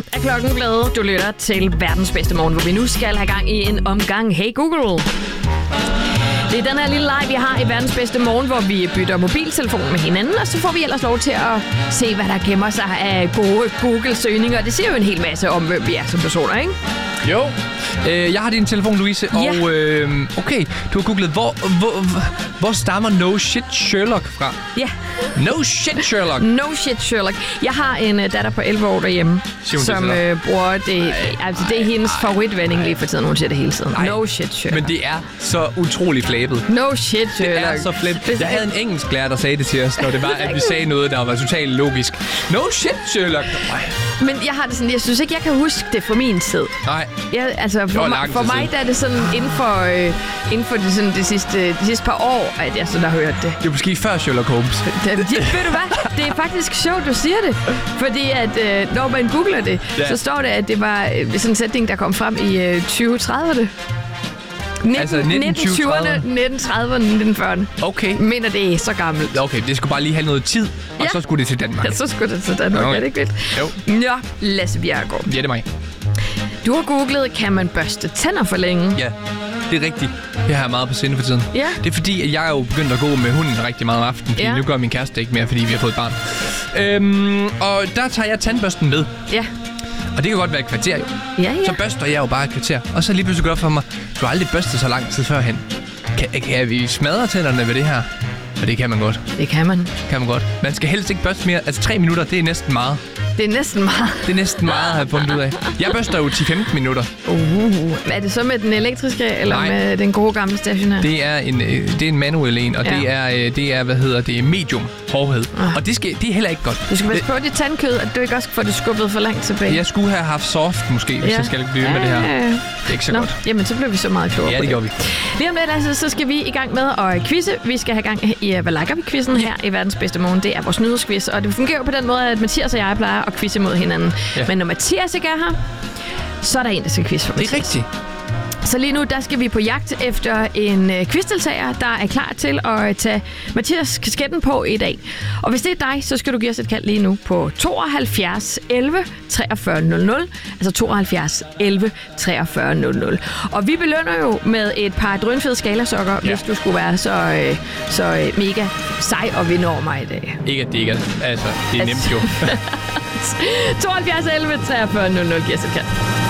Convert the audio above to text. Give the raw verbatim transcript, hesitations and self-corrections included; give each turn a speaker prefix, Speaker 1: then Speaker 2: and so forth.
Speaker 1: er klokken blevet. Du lytter til verdens bedste morgen, hvor vi nu skal have gang i en omgang Hey Google. Det er den her lille leg, vi har i verdens bedste morgen, hvor vi bytter mobiltelefon med hinanden, og så får vi ellers lov til at se, hvad der gemmer sig af gode Google-søgninger. Det siger jo en hel masse om, hvem vi er som personer, ikke?
Speaker 2: Jo. Øh, jeg har din telefon, Louise,
Speaker 1: Ja.
Speaker 2: og øh, okay, du har googlet, hvor, hvor, hvor, hvor stammer No Shit Sherlock fra?
Speaker 1: Ja.
Speaker 2: No Shit Sherlock.
Speaker 1: No shit, Sherlock. Jeg har en uh, datter på elleve år derhjemme,
Speaker 2: Siger hun det
Speaker 1: som
Speaker 2: til dig?
Speaker 1: øh, bruger det. Ej, altså, det er hendes ej, favoritvending lige for tiden. Hun siger det hele tiden.
Speaker 2: Ej.
Speaker 1: No shit, Sherlock.
Speaker 2: Men det er så utrolig flabet.
Speaker 1: No shit, Sherlock.
Speaker 2: Det er så flabet. Jeg havde en engelsk lærer, der sagde det til os, når det var, at vi sagde noget, der var totalt logisk. No shit, Sherlock. Ej.
Speaker 1: Men jeg har det sådan, jeg synes ikke, jeg kan huske det fra min tid.
Speaker 2: Nej.
Speaker 1: Jeg, altså, for, mig, for mig der er det sådan inden for, øh, inden for det, sådan, det, sidste, de sidste par år, at jeg sådan har hørt det.
Speaker 2: Det er måske før Sherlock Holmes.
Speaker 1: Det, det, ved du hvad? Det er faktisk sjovt, du siger det. Fordi at øh, når man googler det,
Speaker 2: ja.
Speaker 1: så står det, at det var øh, sådan en sætning, der kom frem i øh, tyve trediverne. nitten,
Speaker 2: Altså nitten tyverne,
Speaker 1: nitten trediverne, nitten fyrrerne.
Speaker 2: Okay.
Speaker 1: Jeg mener, det er så gammelt.
Speaker 2: Okay, det skulle bare lige have noget tid, og
Speaker 1: Ja.
Speaker 2: så skulle det til Danmark.
Speaker 1: Ja, så skulle det til Danmark.
Speaker 2: Okay.
Speaker 1: Er det ikke vildt?
Speaker 2: Jo.
Speaker 1: Nå, Lasse Bjerregaard.
Speaker 2: Ja, det er mig.
Speaker 1: Du har googlet, kan man børste tænder for længe?
Speaker 2: Ja, det er rigtigt. Jeg har meget på sinde for tiden.
Speaker 1: Ja.
Speaker 2: Det er fordi, at jeg er jo begyndt at gå med hunden rigtig meget om aftenen, fordi
Speaker 1: Ja.
Speaker 2: nu gør min kæreste ikke mere, fordi vi har fået et barn. Øhm, og der tager jeg tandbørsten med.
Speaker 1: Ja.
Speaker 2: Og det kan godt være et kvarter, jo.
Speaker 1: Ja, ja.
Speaker 2: Så børster jeg jo bare et kvarter. Og så lige pludselig går det op for mig, du har aldrig børstet så lang tid førhen. Kan, kan vi smadre tænderne ved det her? Og det kan man godt.
Speaker 1: Det kan man.
Speaker 2: Kan man godt. Man skal helst ikke børste mere. Altså tre minutter, det er næsten meget.
Speaker 1: Det er næsten meget.
Speaker 2: Det er næsten meget, har jeg fundet ud af. Jeg børster jo ti til femten minutter.
Speaker 1: Uh, er det så med den elektriske, eller
Speaker 2: Nej.
Speaker 1: med den gode gamle stationære?
Speaker 2: Det er en, øh, det er en manuel en, og
Speaker 1: Ja.
Speaker 2: det er, øh, det er, hvad hedder det, medium hårdhed.
Speaker 1: Ah.
Speaker 2: Og det, skal, det er heller ikke godt.
Speaker 1: Du skal passe på dit tandkød, at du ikke også får det skubbet for langt tilbage.
Speaker 2: Jeg skulle have haft soft, måske, hvis
Speaker 1: Ja.
Speaker 2: jeg skal blive med det her.
Speaker 1: Ja, ja, ja.
Speaker 2: Det er ikke så
Speaker 1: Nå,
Speaker 2: godt.
Speaker 1: jamen så blev vi så meget klogere
Speaker 2: Ja,
Speaker 1: på
Speaker 2: det gjorde vi.
Speaker 1: Lige om lidt, altså, så skal vi i gang med at quizze. Vi skal have gang i, hvad liker vi quizzen her i verdens bedste morgen. Det er vores nyhedsquiz, og det fungerer på den måde, at Mathias og jeg plejer at quizze mod hinanden.
Speaker 2: Ja.
Speaker 1: Men når Mathias ikke er her, så er der en, der skal quizze for
Speaker 2: Det er
Speaker 1: Mathias.
Speaker 2: rigtigt.
Speaker 1: Så lige nu, der skal vi på jagt efter en øh, quizdeltager, der er klar til at tage Mathias kasketten på i dag. Og hvis det er dig, så skal du give os et kald lige nu på tooghalvfjerds elleve treogfyrre nul nul. Altså tooghalvfjerds elleve treogfyrre nul nul. Og vi belønner jo med et par drønfede skalasokker, ja. hvis du skulle være så, øh, så øh, mega sej og vinde over mig i dag.
Speaker 2: Ikke at det ikke er, altså, det er nemt jo.
Speaker 1: tooghalvfjerds elleve treogfyrre nul nul, giver os et kald.